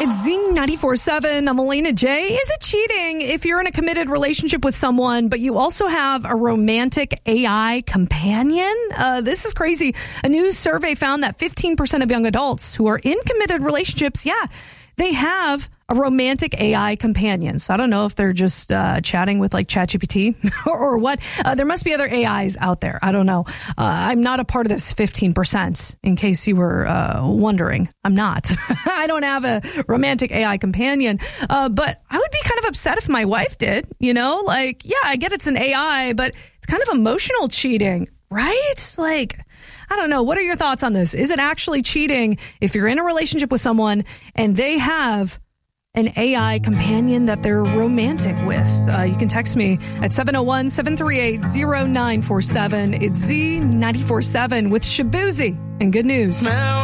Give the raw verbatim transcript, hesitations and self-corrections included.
It's Z ninety-four point seven. I'm Elena J. Is it cheating if you're in a committed relationship with someone, but you also have a romantic A I companion? Uh, this is crazy. A new survey found that fifteen percent of young adults who are in committed relationships, yeah, they have a romantic A I companion. So I don't know if they're just uh, chatting with like ChatGPT or, or what. Uh, there must be other A Is out there. I don't know. Uh, I'm not a part of this fifteen percent, in case you were uh, wondering. I'm not. I don't have a romantic A I companion. Uh, but I would be kind of upset if my wife did. You know, like, yeah, I get it's an A I, but it's kind of emotional cheating, right? Like, I don't know. What are your thoughts on this? Is it actually cheating if you're in a relationship with someone and they have an A I companion that they're romantic with? Uh, you can text me at seven oh one, seven three eight, oh nine four seven. It's Z ninety-four point seven with Shabuzi and good news. Now